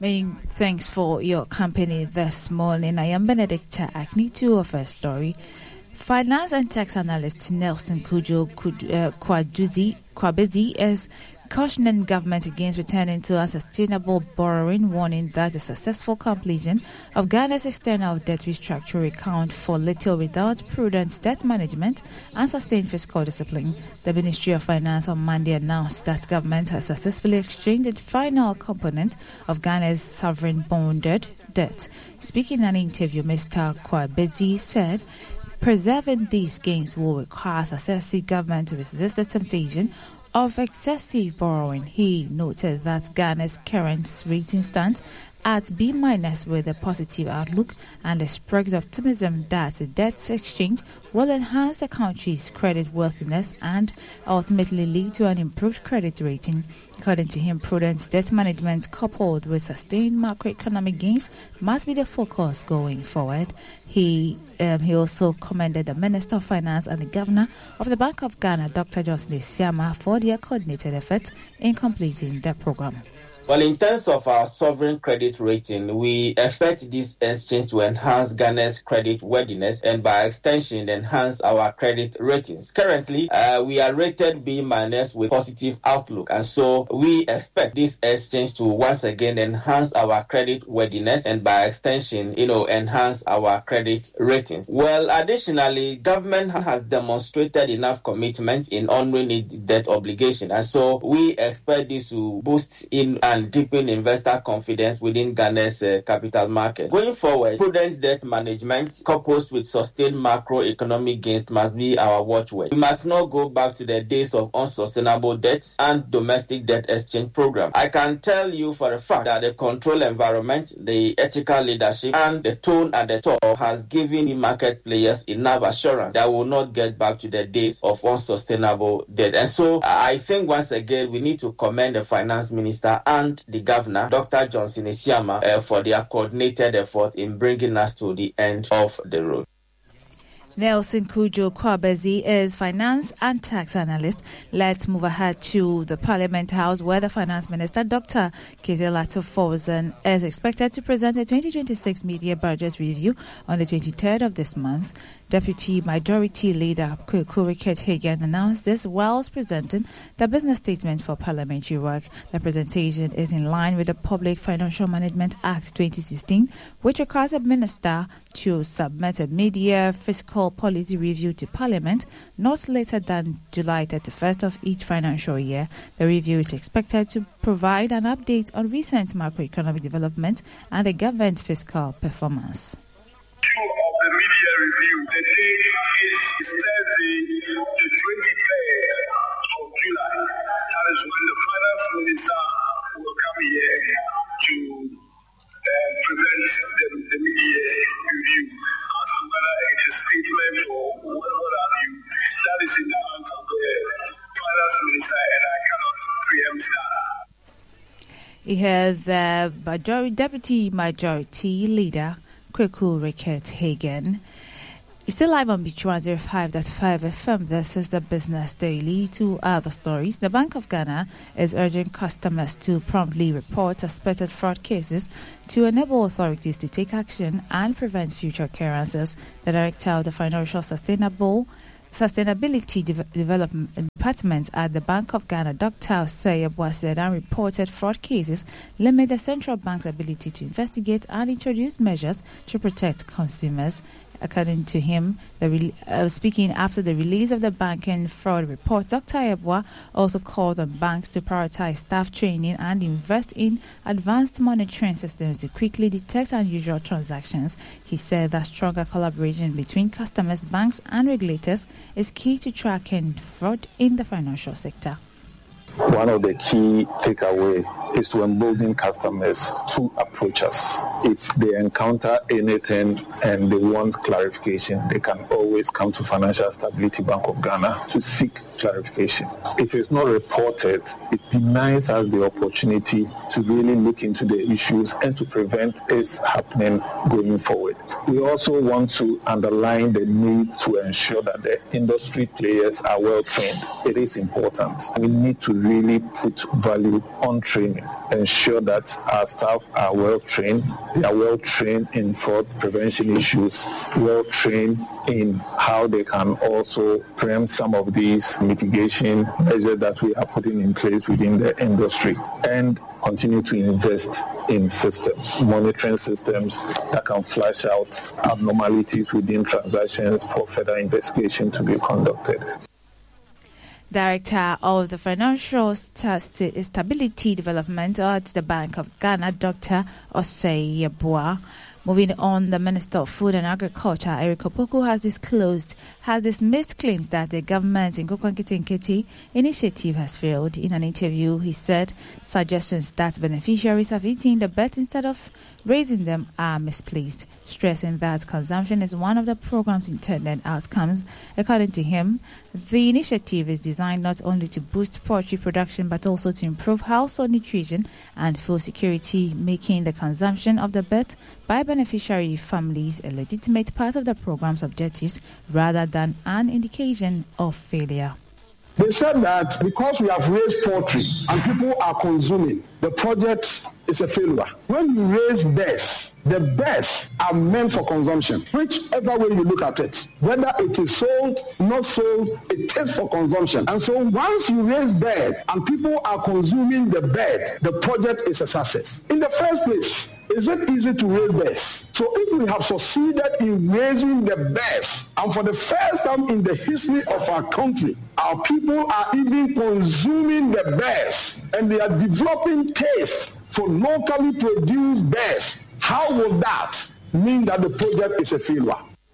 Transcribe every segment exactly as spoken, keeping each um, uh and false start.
Many thanks for your company this morning. I am Benedicta Agnetu of First Story. Finance and tax analyst Nelson Kujo uh, Kwaduzi Kwabezi is cautioning government against returning to unsustainable borrowing, warning that the successful completion of Ghana's external debt restructure will count for little without prudent debt management and sustained fiscal discipline. The Ministry of Finance on Monday announced that government has successfully exchanged the final component of Ghana's sovereign bonded debt. Speaking in an interview, Mister Kwabezi said preserving these gains will require successive government to resist the temptation of excessive borrowing. He noted that Ghana's current rating stands at B minus with a positive outlook and expressed optimism that the debt exchange will enhance the country's credit worthiness and ultimately lead to an improved credit rating. According to him, prudent debt management coupled with sustained macroeconomic gains must be the focus going forward. He um, he also commended the Minister of Finance and the Governor of the Bank of Ghana, Doctor Johnson Isiama, for their coordinated efforts in completing the program. Well, in terms of our sovereign credit rating, we expect this exchange to enhance Ghana's credit worthiness and by extension enhance our credit ratings. Currently, uh, we are rated B minus with positive outlook, and so we expect this exchange to once again enhance our credit worthiness and by extension, you know, enhance our credit ratings. Well, additionally, government has demonstrated enough commitment in honoring its debt obligation, and so we expect this to boost in and deepen investor confidence within Ghana's uh, capital market. Going forward, prudent debt management coupled with sustained macroeconomic gains must be our watchword. We must not go back to the days of unsustainable debt and domestic debt exchange program. I can tell you for a fact that the control environment, the ethical leadership, and the tone at the top has given market players enough assurance that we will not get back to the days of unsustainable debt. And so I think once again we need to commend the finance minister and the governor, Doctor Johnson Isiama, uh, for their coordinated effort in bringing us to the end of the road. Nelson Kujo Kwabezi is finance and tax analyst. Let's move ahead to the Parliament House, where the Finance Minister, Doctor Kizelato Fawzan, is expected to present the twenty twenty-six Media Budget Review on the twenty-third of this month. Deputy Majority Leader Kweku Rickett-Hagan announced this whilst presenting the business statement for parliamentary work. The presentation is in line with the Public Financial Management Act twenty sixteen, which requires a minister to submit a media fiscal policy review to Parliament not later than July thirty-first of each financial year. The review is expected to provide an update on recent macroeconomic development and the government's fiscal performance. Of the media review, the date is Thursday, the twenty-third of July. That is when the finance minister will come here to uh, present the, the media review. As to whether it is statement or what, what have you, that is in the hands of the finance minister, and I cannot preempt that. He has the majority, Deputy Majority Leader Kweku Rickett-Hagan. Still live on Beach one oh five point five F M. This is the Business Daily. Two other stories. The Bank of Ghana is urging customers to promptly report suspected fraud cases to enable authorities to take action and prevent future occurrences. The Director of the Financial Sustainable Sustainability De- Development Department at the Bank of Ghana, Doctor Osei said unreported fraud cases limit the central bank's ability to investigate and introduce measures to protect consumers. According to him, the re- uh, speaking after the release of the banking fraud report, Doctor Yeboah also called on banks to prioritize staff training and invest in advanced monitoring systems to quickly detect unusual transactions. He said that stronger collaboration between customers, banks, and regulators is key to tracking fraud in the financial sector. One of the key takeaways is to embolden customers to approach us. If they encounter anything and they want clarification, they can always come to Financial Stability Bank of Ghana to seek clarification. If it's not reported, it denies us the opportunity to really look into the issues and to prevent it happening going forward. We also want to underline the need to ensure that the industry players are well trained. It is important. We need to really put value on training. ensure that our staff are well trained. They are well trained in fraud prevention issues, well trained in how they can also preempt some of these mitigation measures that we are putting in place within the industry, and continue to invest in systems, monitoring systems that can flash out abnormalities within transactions for further investigation to be conducted. Director of the Financial St- Stability Development at the Bank of Ghana, Doctor Osei Yeboah. Moving on, the Minister of Food and Agriculture, Eric Opoku, has disclosed, has dismissed claims that the government in Nkukwan Kiti Nkiti initiative has failed. In an interview, he said suggestions that beneficiaries have eaten the bet instead of raising them are misplaced, stressing that consumption is one of the program's intended outcomes. According to him, the initiative is designed not only to boost poultry production but also to improve household nutrition and food security, making the consumption of the bet by beneficiary families a legitimate part of the program's objectives rather than an indication of failure. They said that because we have raised poultry and people are consuming, the project is a failure. When you raise birds, the birds are meant for consumption, whichever way you look at it. Whether it is sold, not sold, it is for consumption. And so once you raise bird and people are consuming the bird, the project is a success. In the first place, is it easy to raise birds? So if we have succeeded in raising the birds, and for the first time in the history of our country, our people are even consuming the birds, and they are developing taste for locally produced birds, how will that mean that the project is a failure?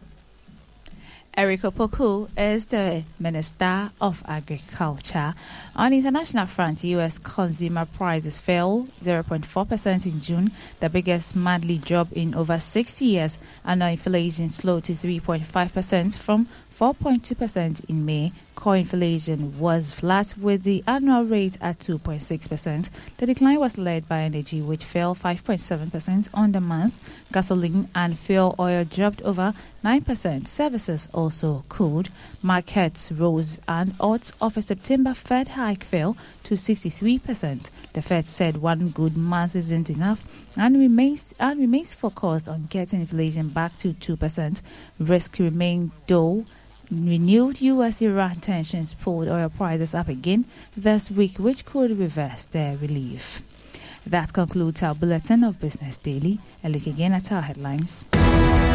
Eric Opoku is the Minister of Agriculture. On the international front, U S consumer prices fell zero point four percent in June, the biggest monthly drop in over sixty years, and inflation slowed to three point five percent from four point two percent in May. Core inflation was flat with the annual rate at two point six percent. The decline was led by energy, which fell five point seven percent on the month. Gasoline and fuel oil dropped over nine percent. Services also cooled. Markets rose, and odds of a September Fed hike fell to sixty-three percent. The Fed said one good month isn't enough and remains, and remains focused on getting inflation back to two percent. Risk remained, though. Renewed U S Iran tensions pulled oil prices up again this week, which could reverse their relief. That concludes our bulletin of Business Daily. A look again at our headlines.